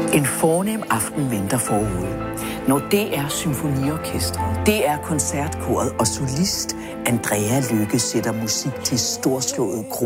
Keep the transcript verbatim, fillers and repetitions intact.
En fornem aften venter forude. Når D R Symfoniorkestret, D R Koncertkoret og solist Andrea Lykke sætter musik til storslåede